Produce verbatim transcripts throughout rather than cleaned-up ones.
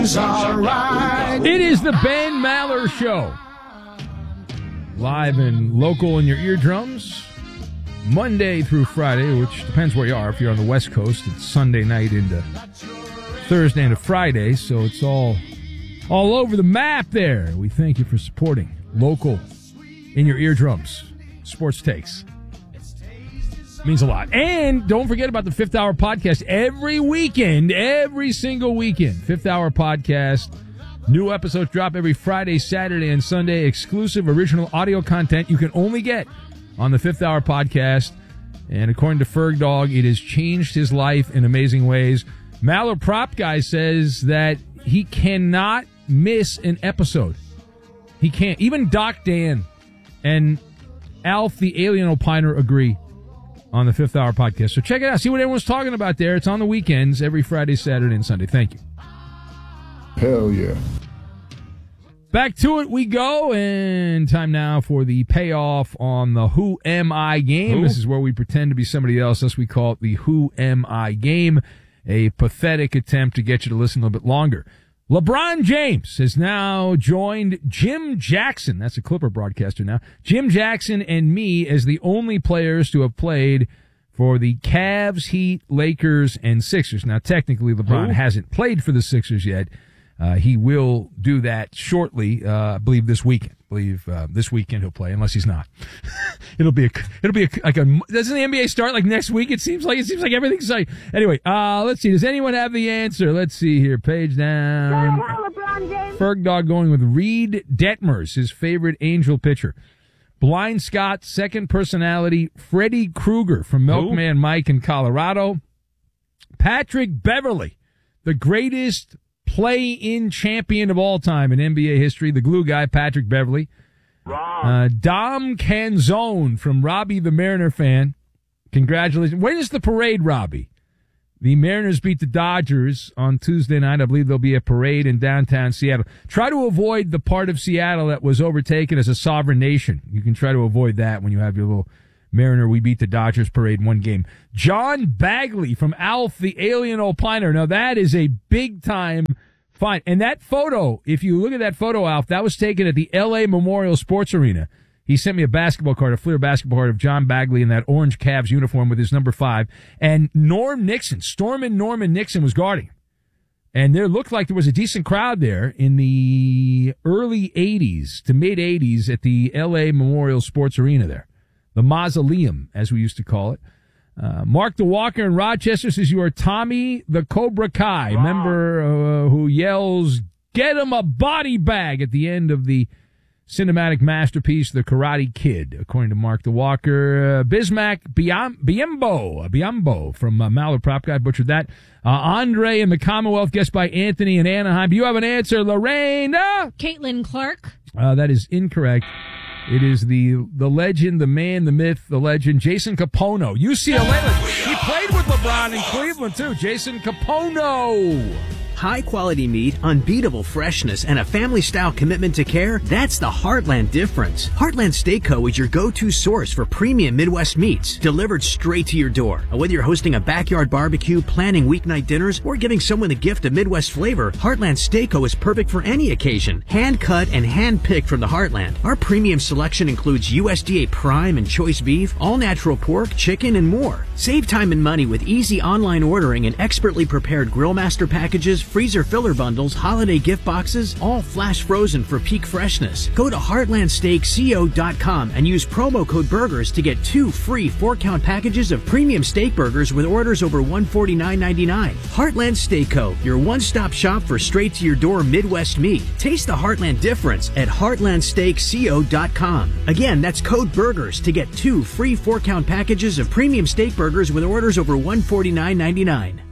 It is the Ben Maller Show. Live and local in your eardrums. Monday through Friday, which depends where you are. If you're on the West Coast, it's Sunday night into Thursday into Friday, so it's all all over the map there. We thank you for supporting local in your eardrums. Sports Takes. Means a lot. And don't forget about the Fifth Hour Podcast every weekend, every single weekend. Fifth Hour Podcast. New episodes drop every Friday, Saturday, and Sunday. Exclusive original audio content you can only get on the Fifth Hour Podcast. And according to Ferg Dog, it has changed his life in amazing ways. Maller Prop Guy says that he cannot miss an episode. He can't. Even Doc Dan and Alf the Alien Opiner agree on the Fifth Hour Podcast. So check it out. See what everyone's talking about there. It's on the weekends, every Friday, Saturday, and Sunday. Thank you. Hell yeah. Back to it we go, and time now for the payoff on the Who Am I game. Who? This is where we pretend to be somebody else. Thus we call it the Who Am I game, a pathetic attempt to get you to listen a little bit longer. LeBron James has now joined Jim Jackson, that's a Clipper broadcaster now, Jim Jackson and me as the only players to have played for the Cavs, Heat, Lakers, and Sixers. Now, technically, LeBron Who? hasn't played for the Sixers yet. Uh, he will do that shortly, uh, I believe this weekend. I believe uh, this weekend he'll play, unless he's not. it'll be a, it'll be a, like a, doesn't the N B A start like next week? It seems like, it seems like everything's like, anyway, uh, let's see. Does anyone have the answer? Let's see here. Page down. Ferg Dog going with Reed Detmers, his favorite Angel pitcher. Blind Scott, second personality, Freddie Krueger from Milkman Who? Mike in Colorado. Patrick Beverly, the greatest play-in champion of all time in N B A history, the glue guy, Patrick Beverly. Uh, Dom Canzone from Robbie the Mariner fan. Congratulations. When is the parade, Robbie? The Mariners beat the Dodgers on Tuesday night. I believe there'll be a parade in downtown Seattle. Try to avoid the part of Seattle that was overtaken as a sovereign nation. You can try to avoid that when you have your little Mariner, we beat the Dodgers parade in one game. John Bagley from Alf the Alien Opiner. Now, that is a big-time find. And that photo, if you look at that photo, Alf, that was taken at the L A Memorial Sports Arena. He sent me a basketball card, a Fleer basketball card of John Bagley in that orange Cavs uniform with his number five. And Norm Nixon, Stormin' Norman Nixon, was guarding him. And there looked like there was a decent crowd there in the early eighties to mid-eighties at the L A Memorial Sports Arena there. The Mausoleum, as we used to call it. Uh, Mark the Walker in Rochester says you are Tommy the Cobra Kai, wow. member uh, who yells, "Get him a body bag" at the end of the cinematic masterpiece, The Karate Kid, according to Mark the Walker. Uh, Bismack Biam- Biambo, Biambo from uh, Maller Prop Guy, butchered that. Uh, Andre in the Commonwealth, guessed by Anthony in Anaheim. Do you have an answer, Lorraine? Uh, Caitlin Clark. Uh, that is incorrect. It is the the legend, the man, the myth, the legend, Jason Capono. U C L A. He played with LeBron in Cleveland, too. Jason Capono. High-quality meat, unbeatable freshness, and a family-style commitment to care, that's the Heartland difference. Heartland Steak Co. is your go-to source for premium Midwest meats, delivered straight to your door. And whether you're hosting a backyard barbecue, planning weeknight dinners, or giving someone a gift of Midwest flavor, Heartland Steak Co. is perfect for any occasion. Hand-cut and hand-picked from the Heartland. Our premium selection includes U S D A prime and choice beef, all-natural pork, chicken, and more. Save time and money with easy online ordering and expertly prepared Grill Master packages, freezer filler bundles, holiday gift boxes, all flash frozen for peak freshness. Go to heartland steak co dot com and use promo code BURGERS to get two free four-count packages of premium steak burgers with orders over one hundred forty-nine ninety-nine. Heartland Steak Co., your one-stop shop for straight-to-your-door Midwest meat. Taste the Heartland difference at heartland steak co dot com. Again, that's code BURGERS to get two free four-count packages of premium steak burgers with orders over one hundred forty-nine ninety-nine.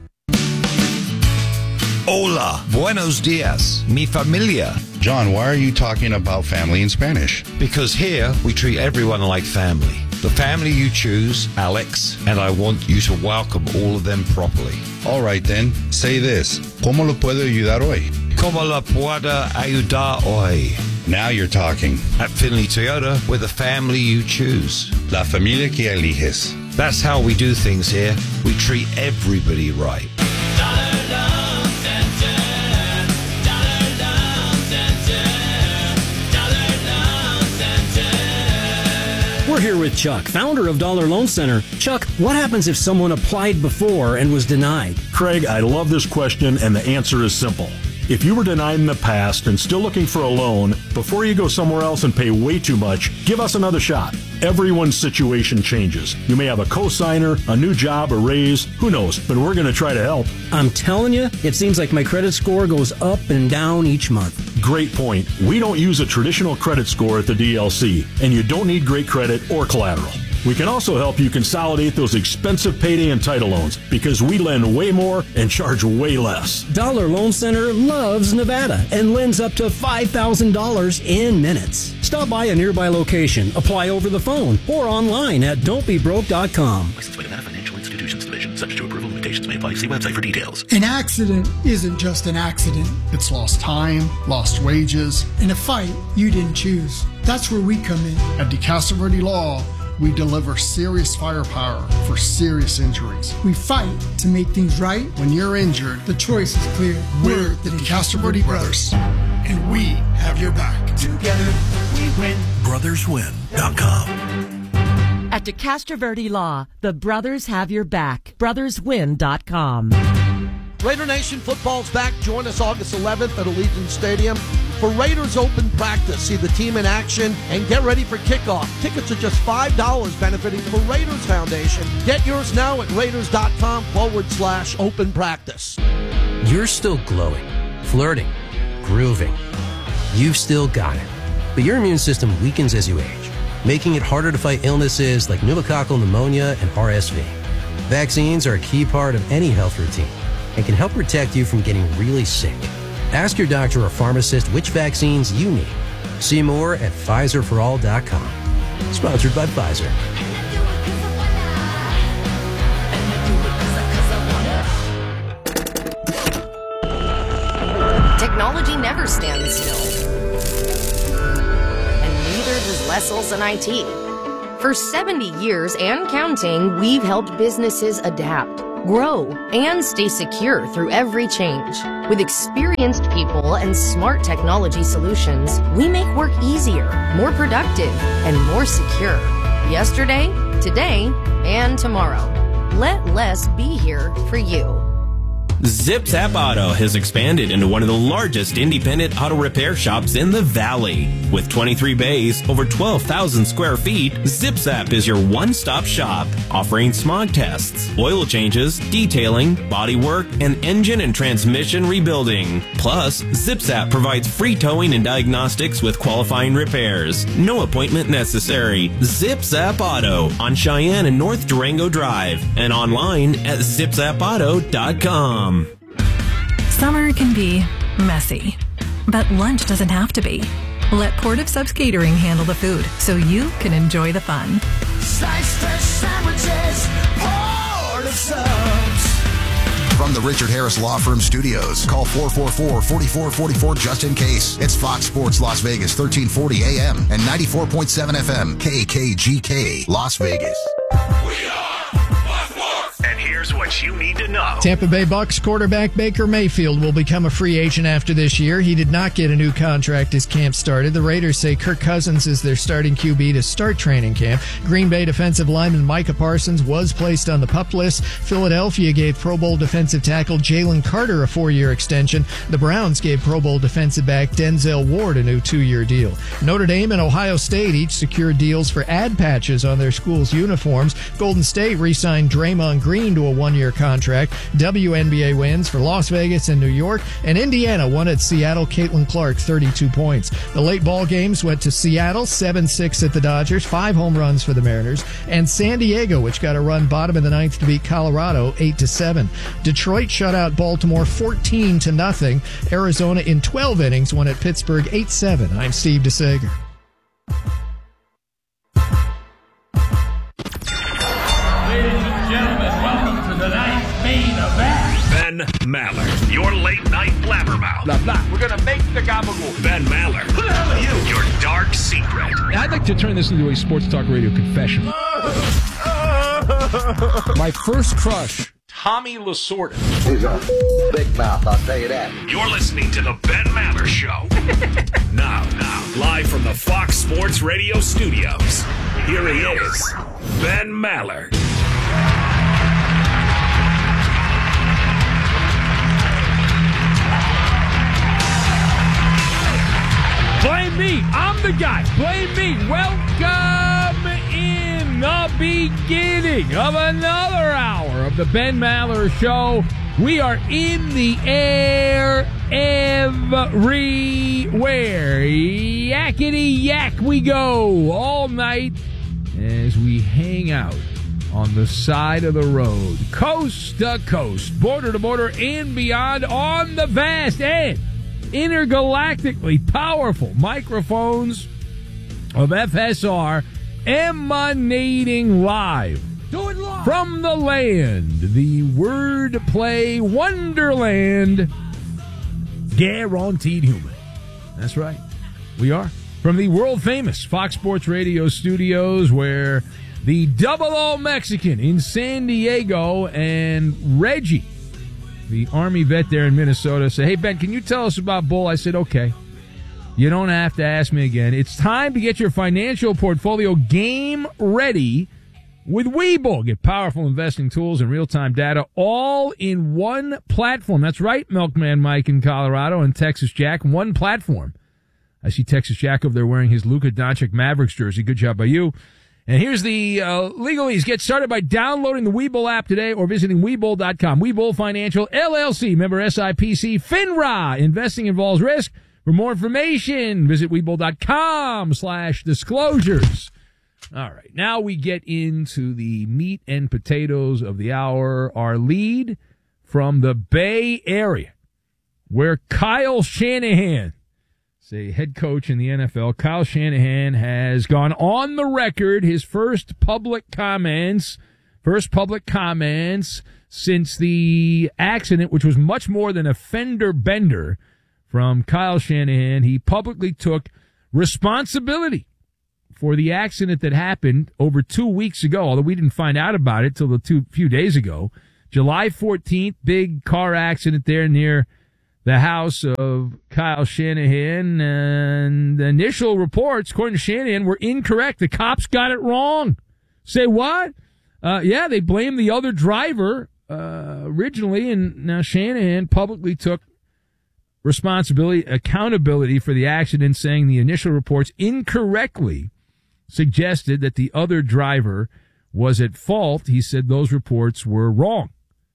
Hola, buenos dias, mi familia. John, why are you talking about family in Spanish? Because here we treat everyone like family. The family you choose, Alex, and I want you to welcome all of them properly. All right then, say this. ¿Cómo lo puedo ayudar hoy? ¿Cómo lo puedo ayudar hoy? Now you're talking. At Finley Toyota, we're the family you choose. La familia que eliges. That's how we do things here. We treat everybody right. We're here with Chuck, founder of Dollar Loan Center. Chuck, what happens if someone applied before and was denied? Craig, I love this question, and the answer is simple. If you were denied in the past and still looking for a loan, before you go somewhere else and pay way too much, give us another shot. Everyone's situation changes. You may have a cosigner, a new job, a raise, who knows, but we're going to try to help. I'm telling you, it seems like my credit score goes up and down each month. Great point. We don't use a traditional credit score at the D L C, and you don't need great credit or collateral. We can also help you consolidate those expensive payday and title loans because we lend way more and charge way less. Dollar Loan Center loves Nevada and lends up to five thousand dollars in minutes. Stop by a nearby location, apply over the phone, or online at don't be broke dot com. Licensed by Nevada Financial Institutions Division. Subject to approval, limitations may apply. See website for details. An accident isn't just an accident. It's lost time, lost wages, and a fight you didn't choose. That's where we come in. At DeCastro Law, we deliver serious firepower for serious injuries. We fight to make things right. When you're injured, the choice is clear. We're the DeCastro Brothers, and we have your back. Together, we win. brothers win dot com. At DeCastro Law, the brothers have your back. brothers win dot com. Raider Nation football's back. Join us August eleventh at Allegiant Stadium for Raiders Open Practice. See the team in action and get ready for kickoff. Tickets are just five dollars, benefiting the Raiders Foundation. Get yours now at raiders.com forward slash open practice. You're still glowing, flirting, grooving. You've still got it. But your immune system weakens as you age, making it harder to fight illnesses like pneumococcal pneumonia and R S V. Vaccines are a key part of any health routine and can help protect you from getting really sick. Ask your doctor or pharmacist which vaccines you need. See more at Pfizer for all dot com. Sponsored by Pfizer. Technology never stands still. And neither does Leslie and I T. For seventy years and counting, we've helped businesses adapt, grow, and stay secure through every change. With experienced people and smart technology solutions, we make work easier, more productive, and more secure. Yesterday, today, and tomorrow. Let Les be here for you. ZipZap Auto has expanded into one of the largest independent auto repair shops in the Valley. With twenty-three bays, over twelve thousand square feet, ZipZap is your one-stop shop, offering smog tests, oil changes, detailing, body work, and engine and transmission rebuilding. Plus, ZipZap provides free towing and diagnostics with qualifying repairs. No appointment necessary. ZipZap Auto on Cheyenne and North Durango Drive and online at zip zap auto dot com. Summer can be messy, but lunch doesn't have to be. Let Port of Subs Catering handle the food so you can enjoy the fun. Sliced fresh sandwiches, Port of Subs. From the Richard Harris Law Firm Studios, call four four four, four four four four just in case. It's Fox Sports Las Vegas, thirteen forty A M and ninety-four point seven F M, K K G K, Las Vegas. We are And here's what you need to know. Tampa Bay Bucks quarterback Baker Mayfield will become a free agent after this year. He did not get a new contract as camp started. The Raiders say Kirk Cousins is their starting Q B to start training camp. Green Bay defensive lineman Micah Parsons was placed on the PUP list. Philadelphia gave Pro Bowl defensive tackle Jalen Carter a four-year extension. The Browns gave Pro Bowl defensive back Denzel Ward a new two-year deal. Notre Dame and Ohio State each secured deals for ad patches on their schools' uniforms. Golden State re-signed Draymond Green to a one-year contract. W N B A wins for Las Vegas and New York, and Indiana won at Seattle. Caitlin Clark, thirty-two points. The late ball games went to Seattle, seven six at the Dodgers, five home runs for the Mariners, and San Diego, which got a run bottom of the ninth to beat Colorado, eight to seven. Detroit shut out Baltimore fourteen to nothing. Arizona in twelve innings won at Pittsburgh eight seven. I'm Steve DeSager. Ben Maller, your late night blabbermouth. Blah, blah. We're going to make the gabagool. Ben Maller. Who the hell are you? Your dark secret. I'd like to turn this into a sports talk radio confession. My first crush, Tommy Lasorda. He's a big mouth, I'll tell you that. You're listening to the Ben Maller Show. now, now, live from the Fox Sports Radio studios, Here he is, Ben Maller. Blame me. I'm the guy. Blame me. Welcome in the beginning of another hour of the Ben Maller Show. We are in the air everywhere. Yakety yak we go all night as we hang out on the side of the road, coast to coast, border to border, and beyond on the vast and intergalactically powerful microphones of F S R, emanating live Do it live. from the land, the wordplay wonderland, guaranteed human. That's right. We are from the world famous Fox Sports Radio studios, where the double O Mexican in San Diego and Reggie, the Army vet there in Minnesota, say, hey, Ben, can you tell us about Bull? I said, okay. You don't have to ask me again. It's time to get your financial portfolio game ready with Webull. Get powerful investing tools and real-time data all in one platform. That's right, Milkman Mike in Colorado and Texas Jack. One platform. I see Texas Jack over there wearing his Luka Doncic Mavericks jersey. Good job by you. And here's the uh, legalese. Get started by downloading the Webull app today or visiting Webull dot com. Webull Financial, L L C, member S I P C, FINRA. Investing involves risk. For more information, visit Webull dot com slash disclosures. All right, now we get into the meat and potatoes of the hour. Our lead from the Bay Area, where Kyle Shanahan, a head coach in the N F L, Kyle Shanahan has gone on the record, his first public comments, first public comments since the accident, which was much more than a fender bender from Kyle Shanahan. He publicly took responsibility for the accident that happened over two weeks ago, although we didn't find out about it till the two few days ago. July fourteenth, big car accident there near the house of Kyle Shanahan, and the initial reports, according to Shanahan, were incorrect. The cops got it wrong. Say what? Uh, yeah, they blamed the other driver uh, originally, and now Shanahan publicly took responsibility, accountability for the accident, saying the initial reports incorrectly suggested that the other driver was at fault. He said those reports were wrong.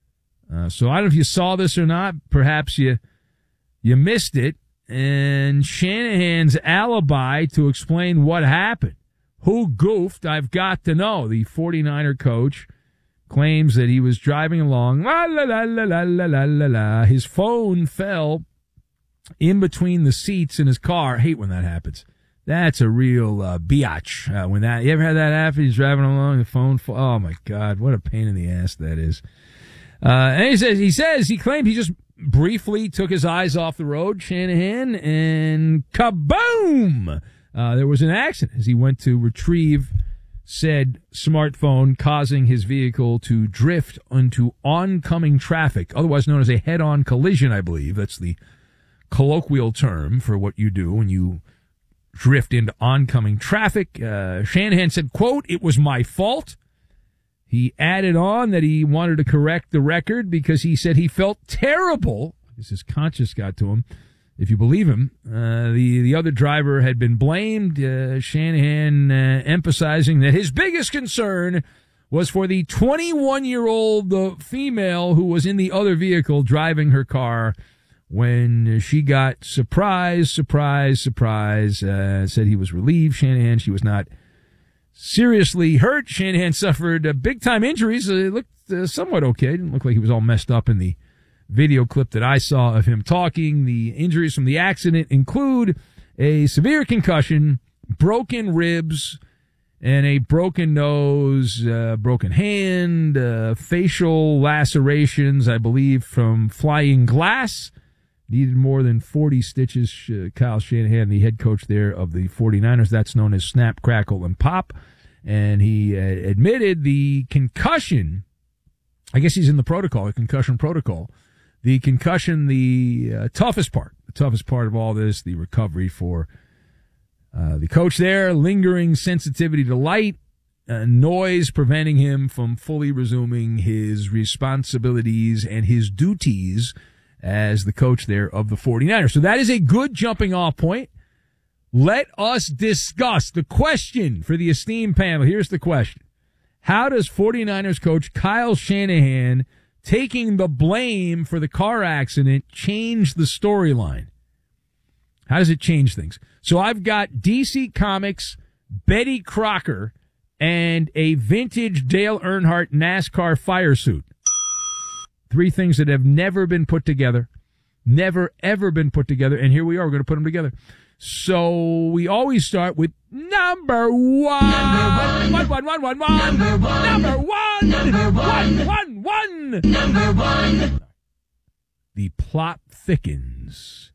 Uh, so I don't know if you saw this or not. Perhaps you you missed it. And Shanahan's alibi to explain what happened. Who goofed? I've got to know. The 49er coach claims that he was driving along. La, la, la, la, la, la, la, la. His phone fell in between the seats in his car. I hate when that happens. That's a real uh, biatch. Uh, when that, you ever had that happen? He's driving along, the phone fall. Oh my God, what a pain in the ass that is. Uh, and he says, he says, he claimed he just briefly took his eyes off the road, Shanahan, and kaboom! Uh, there was an accident as he went to retrieve said smartphone, causing his vehicle to drift into oncoming traffic, otherwise known as a head-on collision, I believe. That's the colloquial term for what you do when you drift into oncoming traffic. Uh, Shanahan said, quote, "It was my fault." He added on that he wanted to correct the record because he said he felt terrible. This his conscience got to him, if you believe him. Uh, the, the other driver had been blamed. Uh, Shanahan uh, emphasizing that his biggest concern was for the twenty-one-year-old uh, female who was in the other vehicle driving her car when she got surprise, surprise, surprise. Uh, said he was relieved, Shanahan, she was not seriously hurt. Shanahan suffered uh, big-time injuries. Uh, it looked uh, somewhat okay. It didn't look like he was all messed up in the video clip that I saw of him talking. The injuries from the accident include a severe concussion, broken ribs, and a broken nose, uh, broken hand, uh, facial lacerations, I believe, from flying glass. Needed more than forty stitches. Uh, Kyle Shanahan, the head coach there of the 49ers, that's known as snap, crackle, and pop. And he uh, admitted the concussion, I guess he's in the protocol, the concussion protocol. The concussion, the uh, toughest part, the toughest part of all this, the recovery for Uh, the coach there, lingering sensitivity to light, uh, noise preventing him from fully resuming his responsibilities and his duties as the coach there of the 49ers. So that is a good jumping off point. Let us discuss the question for the esteemed panel. Here's the question. How does 49ers coach Kyle Shanahan taking the blame for the car accident change the storyline? How does it change things? So I've got D C Comics, Betty Crocker, and a vintage Dale Earnhardt NASCAR fire suit. Three things that have never been put together. Never, ever been put together. And here we are. We're going to put them together. So we always start with number one. Number one. One, one, one, one, one. Number one. Number one. Number one. One, one, one. Number one. The plot thickens.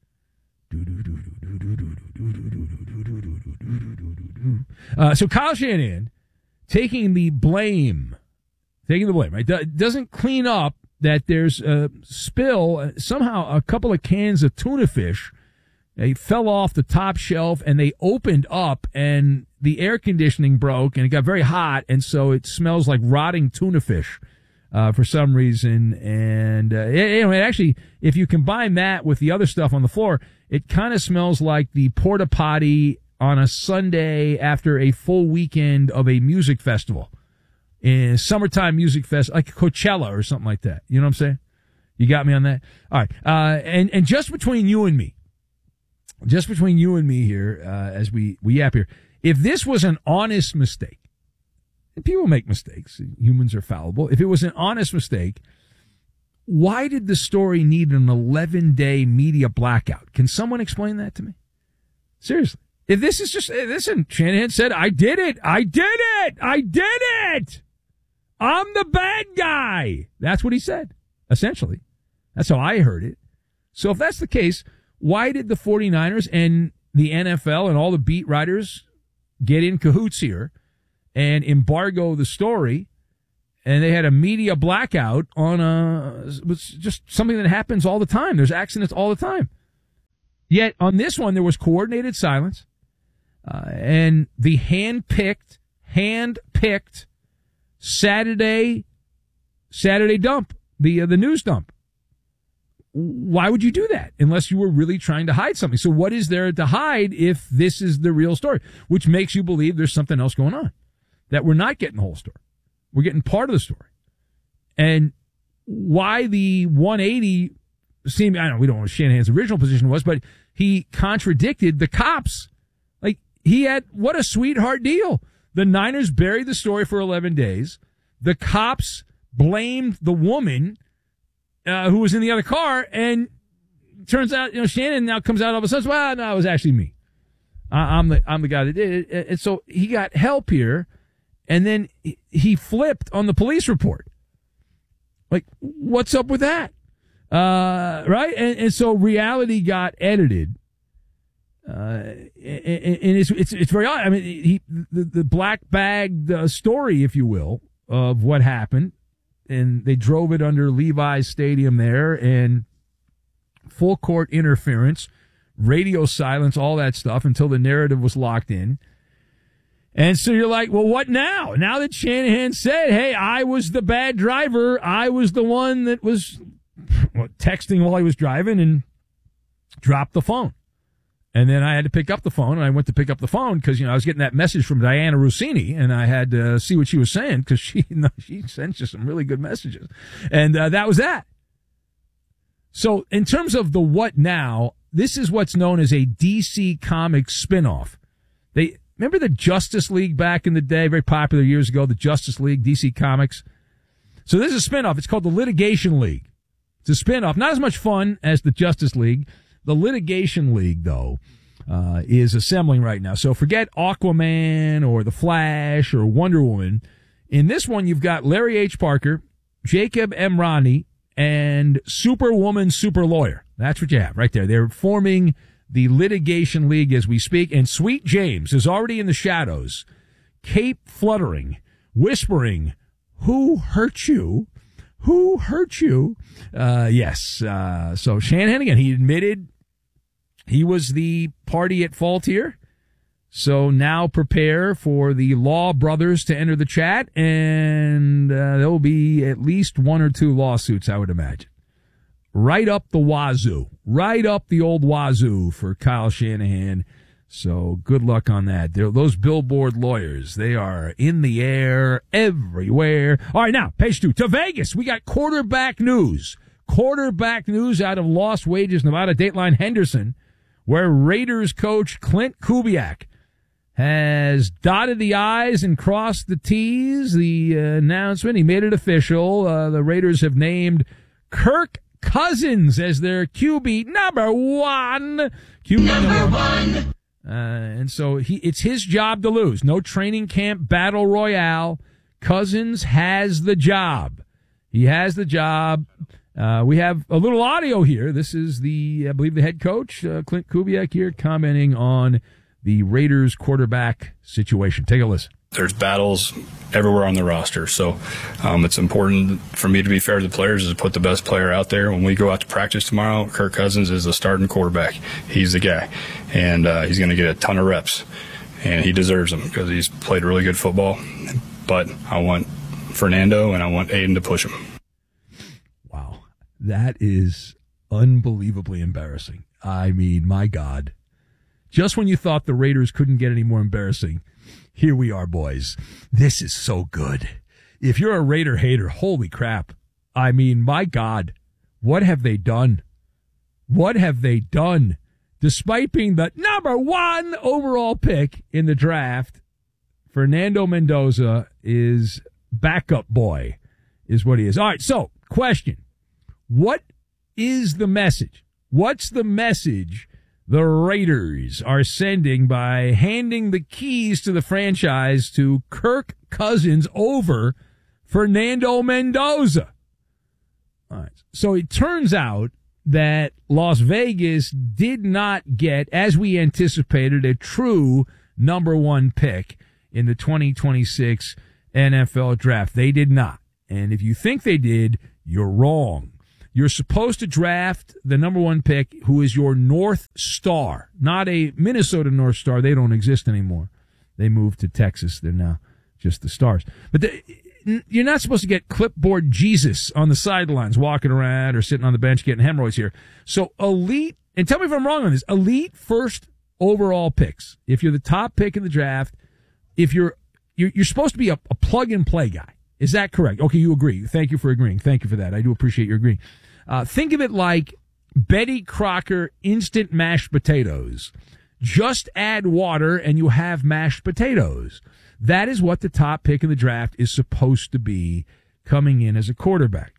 Uh, so Kyle Shanahan taking the blame, taking the blame, right? Doesn't clean up that there's a spill. Somehow a couple of cans of tuna fish, they fell off the top shelf and they opened up and the air conditioning broke and it got very hot. And so it smells like rotting tuna fish, uh, for some reason. And, uh, it, you know, it actually, if you combine that with the other stuff on the floor, it kind of smells like the porta potty on a Sunday after a full weekend of a music festival. In summertime music fest, like Coachella or something like that. You know what I'm saying? You got me on that? All right. Uh, and, and just between you and me, just between you and me here, uh, as we, we yap here, if this was an honest mistake, and people make mistakes, humans are fallible. If it was an honest mistake, why did the story need an eleven day media blackout? Can someone explain that to me? Seriously. If this is just, listen, Shanahan said, I did it. I did it. I did it. I'm the bad guy. That's what he said, essentially. That's how I heard it. So if that's the case, why did the 49ers and the N F L and all the beat writers get in cahoots here and embargo the story? And they had a media blackout on a, it was just something that happens all the time. There's accidents all the time. Yet on this one, there was coordinated silence. Uh, and the hand-picked, hand-picked Saturday, Saturday dump, the uh, the news dump. Why would you do that unless you were really trying to hide something? So what is there to hide if this is the real story? Which makes you believe there's something else going on, that we're not getting the whole story. We're getting part of the story. And why the one eighty seemed, I don't know, we don't know what Shanahan's original position was, but he contradicted the cops. Like, he had, what a sweetheart deal. The Niners buried the story for eleven days. The cops blamed the woman uh, who was in the other car, and turns out, you know, Shanahan now comes out all of a sudden, well, no, it was actually me. I, I'm the I'm the guy that did it. And so he got help here, and then he flipped on the police report. Like, what's up with that? Uh, right? And, and so reality got edited. Uh, and, and it's, it's, it's very odd. I mean, he, the, the black bagged uh, story, if you will, of what happened. And they drove it under Levi's Stadium there, and full court interference, radio silence, all that stuff until the narrative was locked in. And so you're like, well, what now? Now that Shanahan said, hey, I was the bad driver, I was the one that was well, texting while he was driving and dropped the phone. And then I had to pick up the phone, and I went to pick up the phone because, you know, I was getting that message from Diana Rossini, and I had to see what she was saying because she, you know, she sent you some really good messages. And uh, that was that. So in terms of the what now, this is what's known as a D C Comics spinoff. They remember the Justice League back in the day, very popular years ago, the Justice League, D C Comics. So this is a spinoff. It's called the Litigation League. It's a spinoff. Not as much fun as the Justice League. The Litigation League, though, uh, is assembling right now. So forget Aquaman or The Flash or Wonder Woman. In this one, you've got Larry H. Parker, Jacob Emrani, and Superwoman Super Lawyer. That's what you have right there. They're forming the Litigation League as we speak. And Sweet James is already in the shadows, cape fluttering, whispering, "Who hurt you? Who hurt you?" Uh, yes. Uh, so Shanahan, again, he admitted he was the party at fault here. So now prepare for the Law brothers to enter the chat, and uh, there will be at least one or two lawsuits, I would imagine. Right up the wazoo. Right up the old wazoo for Kyle Shanahan. So good luck on that. They're, those billboard lawyers, they are in the air everywhere. All right, now, page two. To Vegas, we got quarterback news. Quarterback news out of Las Vegas, Nevada, Dateline Henderson, where Raiders coach Clint Kubiak has dotted the I's and crossed the T's. The uh, announcement, he made it official. Uh, the Raiders have named Kirk Cousins as their Q B number one. Q B number, number one. one. Uh, and so he, it's his job to lose. No training camp battle royale. Cousins has the job. He has the job. Uh, we have a little audio here. This is the, I believe, the head coach, uh, Clint Kubiak here, commenting on the Raiders quarterback situation. Take a listen. There's battles everywhere on the roster. So um, it's important for me to be fair to the players is to put the best player out there. When we go out to practice tomorrow, Kirk Cousins is the starting quarterback. He's the guy. And uh, he's going to get a ton of reps. And he deserves them because he's played really good football. But I want Fernando and I want Aiden to push him. Wow. That is unbelievably embarrassing. I mean, my God. Just when you thought the Raiders couldn't get any more embarrassing, here we are, boys. This is so good. If you're a Raider hater, holy crap. I mean, my God, what have they done? What have they done? Despite being the number one overall pick in the draft, Fernando Mendoza is backup boy, is what he is. All right, so, question. What is the message? What's the message the Raiders are sending by handing the keys to the franchise to Kirk Cousins over Fernando Mendoza? All right. So it turns out that Las Vegas did not get, as we anticipated, a true number one pick in the twenty twenty-six N F L draft. They did not. And if you think they did, you're wrong. You're supposed to draft the number one pick who is your North Star, not a Minnesota North Star. They don't exist anymore. They moved to Texas. They're now just the Stars. But the, you're not supposed to get clipboard Jesus on the sidelines walking around or sitting on the bench getting hemorrhoids here. So elite, and tell me if I'm wrong on this, elite first overall picks. If you're the top pick in the draft, if you're you're, you're supposed to be a, a plug-and-play guy. Is that correct? Okay, you agree. Thank you for agreeing. Thank you for that. I do appreciate your agreeing. Uh, think of it like Betty Crocker instant mashed potatoes. Just add water and you have mashed potatoes. That is what the top pick in the draft is supposed to be coming in as a quarterback.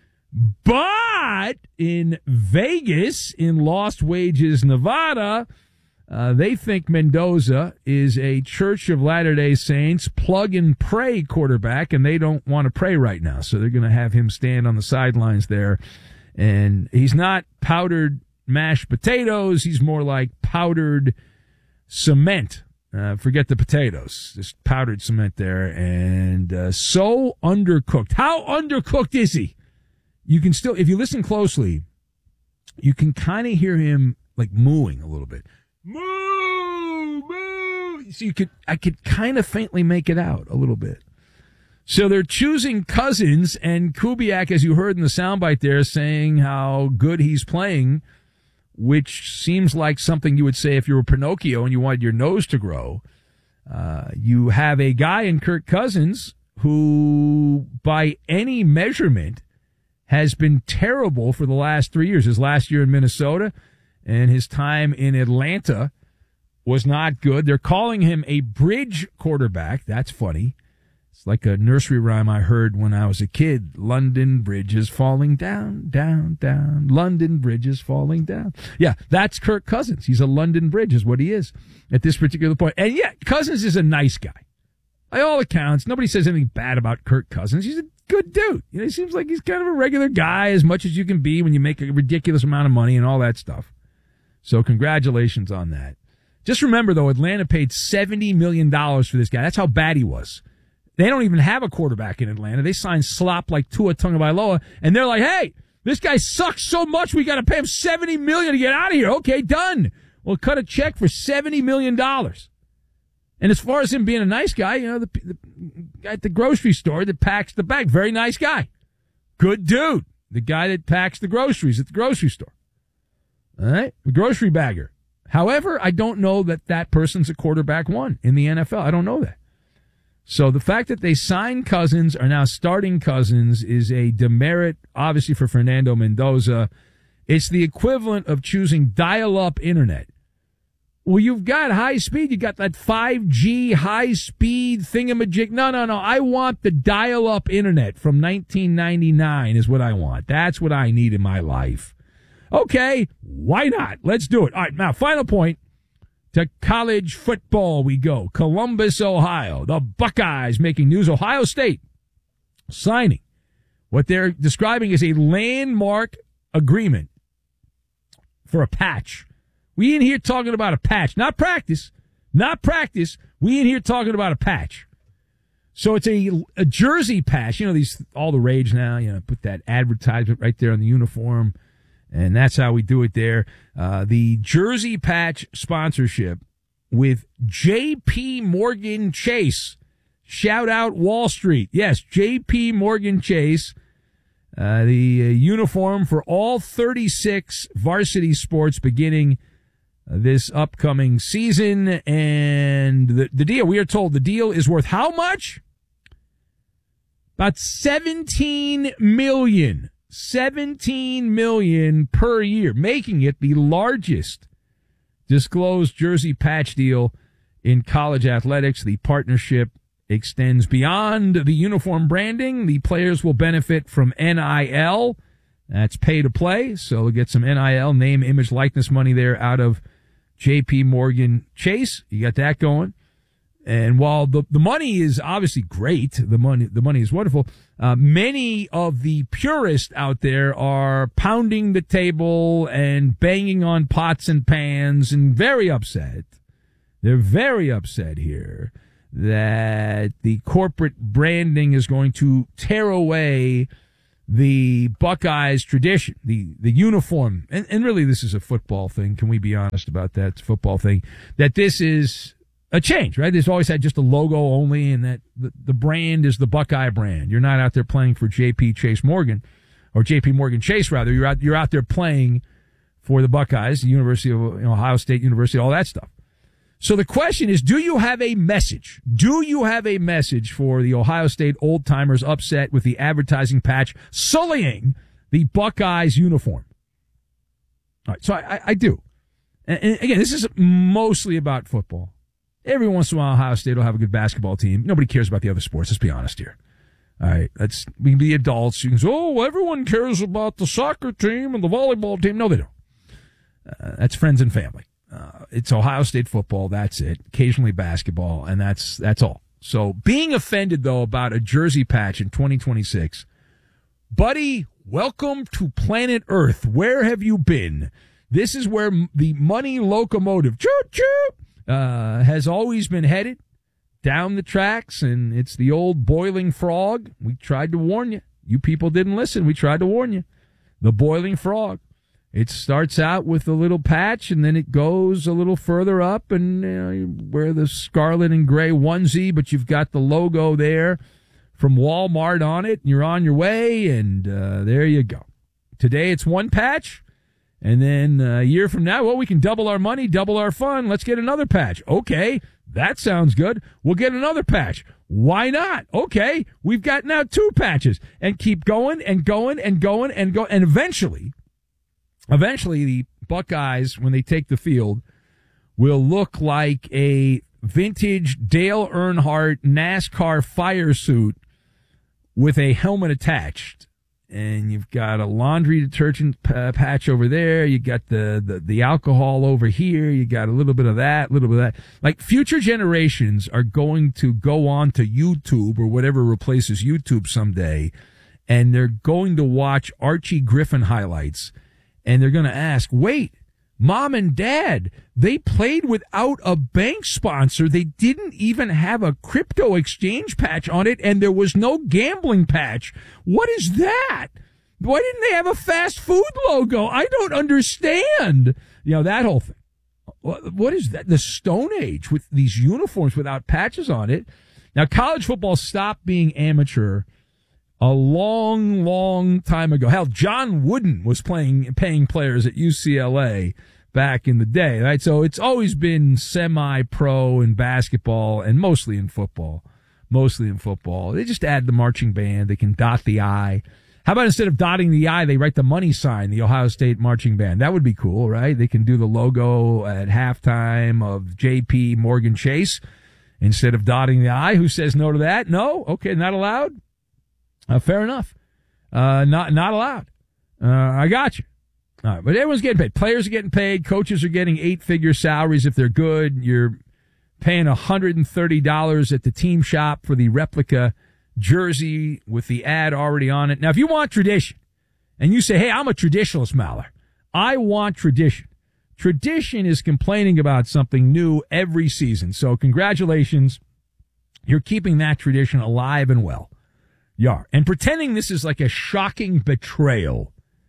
But in Vegas, in Lost Wages, Nevada, Uh, they think Mendoza is a Church of Latter-day Saints plug-and-pray quarterback, and they don't want to pray right now. So they're going to have him stand on the sidelines there. And he's not powdered mashed potatoes. He's more like powdered cement. Uh, forget the potatoes. Just powdered cement there. And uh, so undercooked. How undercooked is he? You can still, if you listen closely, you can kind of hear him like mooing a little bit. Moo, moo. So you could, I could kind of faintly make it out a little bit. So they're choosing Cousins, and Kubiak, as you heard in the soundbite there, saying how good he's playing, which seems like something you would say if you were Pinocchio and you wanted your nose to grow. Uh, you have a guy in Kirk Cousins who, by any measurement, has been terrible for the last three years. His last year in Minnesota and his time in Atlanta was not good. They're calling him a bridge quarterback. That's funny. It's like a nursery rhyme I heard when I was a kid. London Bridge is falling down, down, down. London Bridge is falling down. Yeah, that's Kirk Cousins. He's a London Bridge is what he is at this particular point. And yeah, Cousins is a nice guy. By all accounts, nobody says anything bad about Kirk Cousins. He's a good dude. You know, he seems like he's kind of a regular guy, as much as you can be when you make a ridiculous amount of money and all that stuff. So congratulations on that. Just remember, though, Atlanta paid seventy million dollars for this guy. That's how bad he was. They don't even have a quarterback in Atlanta. They signed slop like Tua Tagovailoa, and they're like, hey, this guy sucks so much we got to pay him seventy million dollars to get out of here. Okay, done. We'll cut a check for seventy million dollars. And as far as him being a nice guy, you know, the, the guy at the grocery store that packs the bag, very nice guy. Good dude. The guy that packs the groceries at the grocery store. All right? The grocery bagger. However, I don't know that that person's a quarterback one in the N F L. I don't know that. So the fact that they signed Cousins, are now starting Cousins, is a demerit, obviously, for Fernando Mendoza. It's the equivalent of choosing dial-up internet. Well, you've got high speed. You got that five G high-speed thingamajig. No, no, no. I want the dial-up internet from nineteen ninety-nine is what I want. That's what I need in my life. Okay, why not? Let's do it. All right, now, final point. To college football we go. Columbus, Ohio. The Buckeyes making news. Ohio State signing what they're describing as a landmark agreement for a patch. We in here talking about a patch, not practice, not practice. We in here talking about a patch. So it's a, a jersey patch. You know, these, all the rage now, you know, put that advertisement right there on the uniform. And that's how we do it there. Uh, the jersey patch sponsorship with J P Morgan Chase. Shout out Wall Street. Yes, J P Morgan Chase. Uh, the uh, uniform for all thirty-six varsity sports beginning uh, this upcoming season. And the, the deal, we are told the deal is worth how much? About seventeen million dollars. seventeen million dollars per year, making it the largest disclosed jersey patch deal in college athletics. The partnership extends beyond the uniform branding. The players will benefit from N I L. That's pay to play, so they'll get some N I L, name, image, likeness money there out of J P Morgan Chase. You got that going. And while the, the money is obviously great, the money, the money is wonderful, uh, many of the purists out there are pounding the table and banging on pots and pans and very upset. They're very upset here that the corporate branding is going to tear away the Buckeyes tradition, the, the uniform. And, and really this is a football thing. Can we be honest about that? It's a football thing. That this is a change, right? There's always had just a logo only, and that the, the brand is the Buckeye brand. You're not out there playing for J P Chase Morgan, or J P Morgan Chase rather. You're out you're out there playing for the Buckeyes, the University of you know, Ohio State University, all that stuff. So the question is, do you have a message? Do you have a message for the Ohio State old timers upset with the advertising patch sullying the Buckeyes uniform? All right, so I, I, I do. And, and again, this is mostly about football. Every once in a while, Ohio State will have a good basketball team. Nobody cares about the other sports. Let's be honest here. All right, let's we can be adults. You can say, "Oh, everyone cares about the soccer team and the volleyball team." No, they don't. Uh, that's friends and family. Uh, it's Ohio State football. That's it. Occasionally basketball, and that's that's all. So, being offended though about a jersey patch in twenty twenty-six, buddy, welcome to planet Earth. Where have you been? This is where the money locomotive, choo choo. Uh, has always been headed down the tracks, and it's the old boiling frog. We tried to warn you. You people didn't listen. We tried to warn you. The boiling frog. It starts out with a little patch, and then it goes a little further up, and you know, you wear the scarlet and gray onesie, but you've got the logo there from Walmart on it, and you're on your way, and uh, there you go. Today it's one patch. And then a year from now, well, we can double our money, double our fun. Let's get another patch. Okay, that sounds good. We'll get another patch. Why not? Okay, we've got now two patches. And keep going and going and going and go. And eventually, eventually the Buckeyes, when they take the field, will look like a vintage Dale Earnhardt NASCAR fire suit with a helmet attached. And you've got a laundry detergent p- patch over there. You got the, the, the alcohol over here. You got a little bit of that, a little bit of that. Like, future generations are going to go on to YouTube or whatever replaces YouTube someday, and they're going to watch Archie Griffin highlights, and they're going to ask, wait, Mom and Dad, they played without a bank sponsor. They didn't even have a crypto exchange patch on it, and there was no gambling patch. What is that? Why didn't they have a fast food logo? I don't understand. You know, that whole thing. What is that? The Stone Age with these uniforms without patches on it. Now, college football stopped being amateur a long, long time ago. Hell, John Wooden was playing, paying players at U C L A back in the day, right? So it's always been semi-pro in basketball and mostly in football. Mostly in football. They just add the marching band. They can dot the I. How about instead of dotting the I, they write the money sign, the Ohio State marching band? That would be cool, right? They can do the logo at halftime of J P Morgan Chase instead of dotting the I. Who says no to that? No? Okay, not allowed? Uh, fair enough. Uh, not, not allowed. Uh, I got you. All right, but everyone's getting paid. Players are getting paid. Coaches are getting eight-figure salaries if they're good. You're paying one hundred thirty dollars at the team shop for the replica jersey with the ad already on it. Now, if you want tradition, and you say, hey, I'm a traditionalist, Maller, I want tradition. Tradition is complaining about something new every season. So congratulations. You're keeping that tradition alive and well. You are. And pretending this is like a shocking betrayal.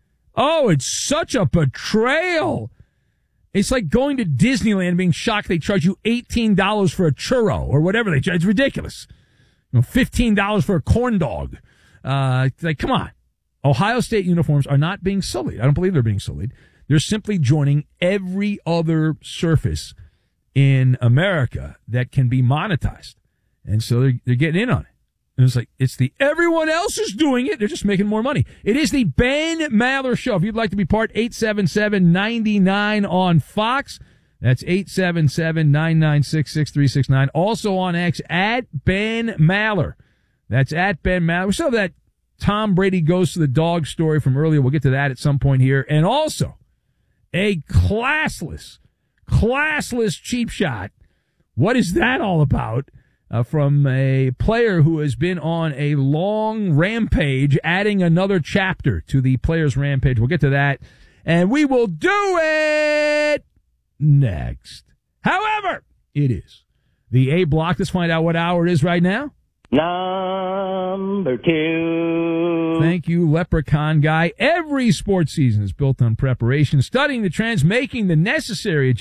Oh, it's such a betrayal. It's like going to Disneyland and being shocked they charge you eighteen dollars for a churro or whatever they charge. It's ridiculous. You know, fifteen dollars for a corn dog. Uh, like, come on. Ohio State uniforms are not being sullied. I don't believe they're being sullied. They're simply joining every other surface in America that can be monetized. And so they're, they're getting in on it. And it's like, it's the everyone else is doing it. They're just making more money. It is the Ben Maller Show. If you'd like to be part, eight seven seven, nine nine on Fox. That's eight seven seven, nine nine six, six three six nine. Also on X, at Ben Maller. That's at Ben Maller. We still have that Tom Brady goes to the dog story from earlier. We'll get to that at some point here. And also, a classless, classless cheap shot. What is that all about? Uh, from a player who has been on a long rampage, adding another chapter to the player's rampage. We'll get to that. And we will do it next. However, it is the A block. Let's find out what hour it is right now. Number two. Thank you, Leprechaun Guy. Every sports season is built on preparation, studying the trends, making the necessary